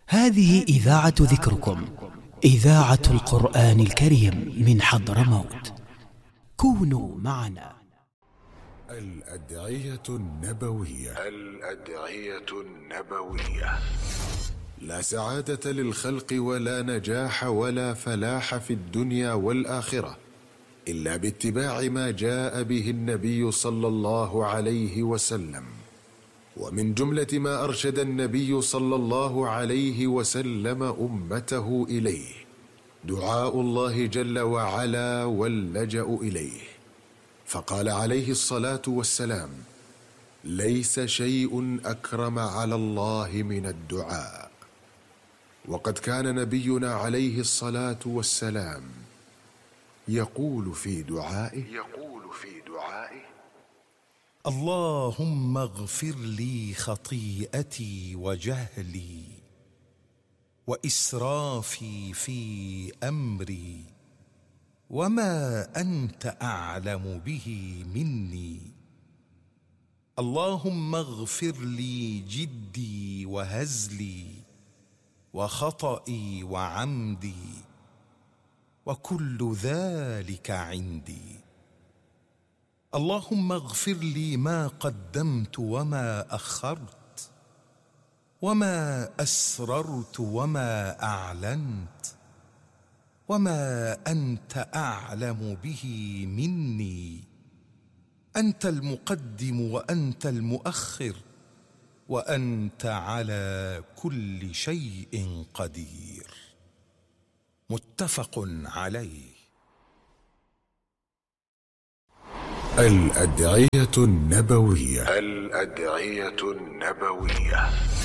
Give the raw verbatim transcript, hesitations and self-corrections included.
هذه إذاعة ذكركم، إذاعة القرآن الكريم من حضرموت. كونوا معنا. الأدعية النبوية. الأدعية النبوية. لا سعادة للخلق ولا نجاح ولا فلاح في الدنيا والآخرة إلا باتباع ما جاء به النبي صلى الله عليه وسلم. ومن جملة ما أرشد النبي صلى الله عليه وسلم أمته إليه دعاء الله جل وعلا واللجأ إليه، فقال عليه الصلاة والسلام: ليس شيء أكرم على الله من الدعاء. وقد كان نبينا عليه الصلاة والسلام يقول في دعائه يقول في دعائه اللهم اغفر لي خطيئتي وجهلي وإسرافي في أمري وما أنت أعلم به مني. اللهم اغفر لي جدي وهزلي وخطئي وعمدي وكل ذلك عندي. اللهم اغفر لي ما قدمت وما أخرت وما أسررت وما أعلنت وما أنت أعلم به مني. أنت المقدم وأنت المؤخر وأنت على كل شيء قدير. متفق عليه. الأدعية النبوية. الأدعية النبوية.